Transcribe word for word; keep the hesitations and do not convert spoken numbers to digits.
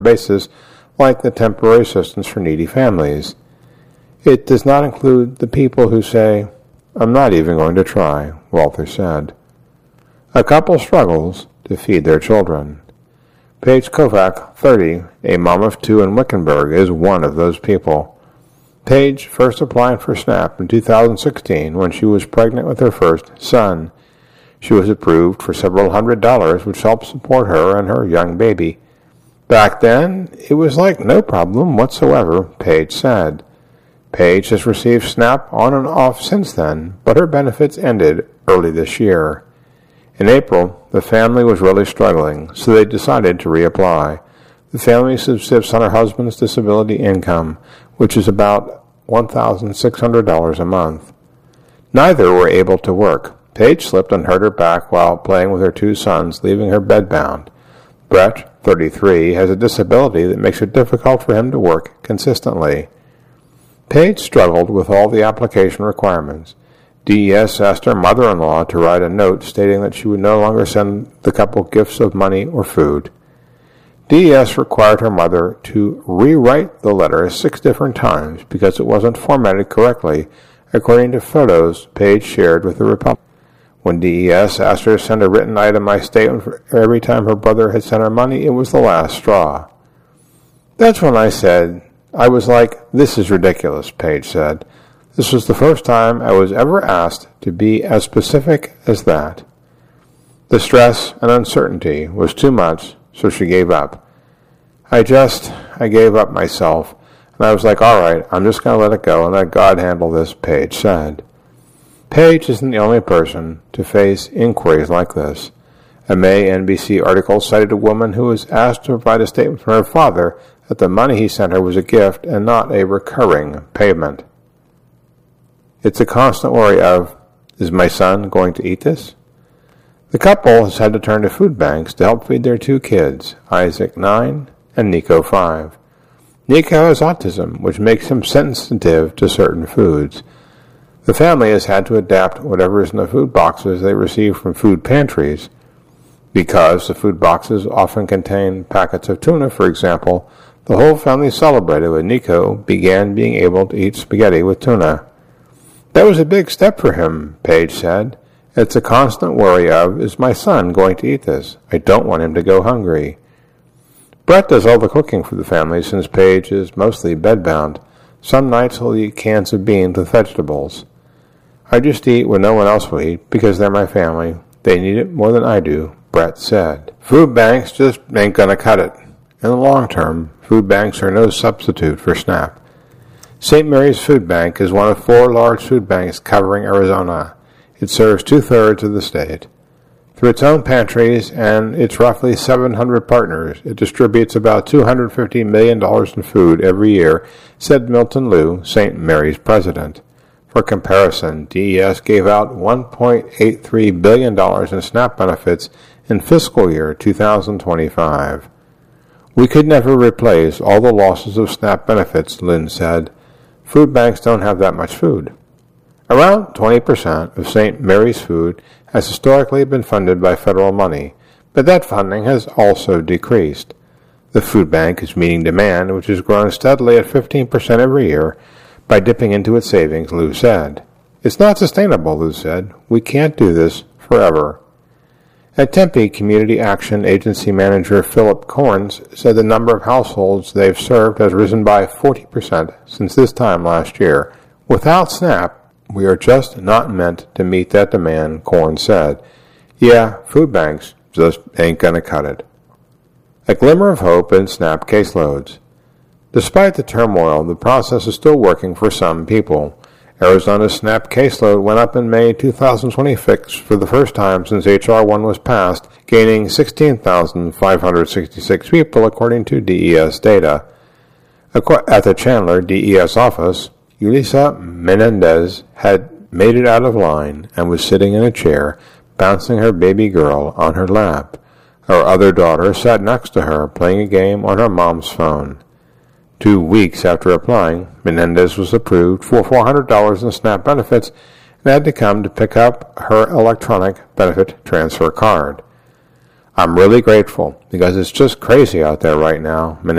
basis, like the temporary assistance for needy families. It does not include the people who say, "I'm not even going to try," Walther said. A couple struggles to feed their children. Paige Kovac, thirty, a mom of two in Wickenburg, is one of those people. Paige first applied for SNAP in two thousand sixteen when she was pregnant with her first son. She was approved for several hundred dollars, which helped support her and her young baby. Back then, it was like no problem whatsoever, Paige said. Paige has received SNAP on and off since then, but her benefits ended early this year. In April, the family was really struggling, so they decided to reapply. The family subsists on her husband's disability income, which is about one thousand six hundred dollars a month. Neither were able to work. Paige slipped and hurt her back while playing with her two sons, leaving her bedbound. Brett, thirty-three, has a disability that makes it difficult for him to work consistently. Paige struggled with all the application requirements. D E S asked her mother-in-law to write a note stating that she would no longer send the couple gifts of money or food. D E S required her mother to rewrite the letter six different times because it wasn't formatted correctly, according to photos Paige shared with the Republic. When D E S asked her to send a written itemized statement for every time her brother had sent her money, it was the last straw. That's when I said, I was like, "This is ridiculous," Paige said. This was the first time I was ever asked to be as specific as that. The stress and uncertainty was too much, so she gave up. I just, I gave up myself, and I was like, all right, I'm just going to let it go and let God handle this, Paige said. Paige isn't the only person to face inquiries like this. A May N B C article cited a woman who was asked to provide a statement from her father that the money he sent her was a gift and not a recurring payment. It's a constant worry of, is my son going to eat this? The couple has had to turn to food banks to help feed their two kids, Isaac, nine, and Nico, five. Nico has autism, which makes him sensitive to certain foods. The family has had to adapt whatever is in the food boxes they receive from food pantries. Because the food boxes often contain packets of tuna, for example, the whole family celebrated when Nico began being able to eat spaghetti with tuna. That was a big step for him, Paige said. It's a constant worry of, is my son going to eat this? I don't want him to go hungry. Brett does all the cooking for the family since Paige is mostly bedbound. Some nights he'll eat cans of beans with vegetables. I just eat when no one else will eat because they're my family. They need it more than I do, Brett said. Food banks just ain't gonna cut it. In the long term, food banks are no substitute for SNAP. Saint Mary's Food Bank is one of four large food banks covering Arizona. It serves two-thirds of the state. Through its own pantries and its roughly seven hundred partners, it distributes about two hundred fifty million dollars in food every year, said Milton Liu, Saint Mary's president. For comparison, D E S gave out one point eight three billion dollars in SNAP benefits in fiscal year two thousand twenty-five. We could never replace all the losses of SNAP benefits, Lin said. Food banks don't have that much food. Around twenty percent of Saint Mary's food has historically been funded by federal money, but that funding has also decreased. The food bank is meeting demand, which has grown steadily at fifteen percent every year, by dipping into its savings, Liu said. It's not sustainable, Liu said. We can't do this forever. At Tempe, Community Action Agency Manager Philip Corns said the number of households they've served has risen by forty percent since this time last year. Without SNAP, we are just not meant to meet that demand, Corns said. Yeah, food banks just ain't gonna cut it. A glimmer of hope in SNAP caseloads. Despite the turmoil, the process is still working for some people. Arizona's SNAP caseload went up in May two thousand twenty-six for the first time since H R one was passed, gaining sixteen thousand five hundred sixty-six people according to D E S data. At the Chandler D E S office, Yulisa Menendez had made it out of line and was sitting in a chair, bouncing her baby girl on her lap. Her other daughter sat next to her, playing a game on her mom's phone. Two weeks after applying, Menendez was approved for four hundred dollars in SNAP benefits and had to come to pick up her electronic benefit transfer card. I'm really grateful because it's just crazy out there right now, and